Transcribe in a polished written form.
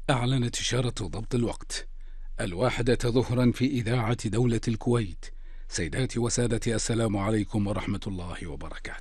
أعلنت إشارة ضبط الوقت 1 ظهرا في إذاعة دولة الكويت. سيداتي وسادتي، السلام عليكم ورحمة الله وبركاته.